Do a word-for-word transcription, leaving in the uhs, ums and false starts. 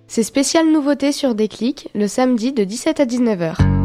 C'est spécial nouveauté sur Déclic, le samedi de dix-sept à dix-neuf heures.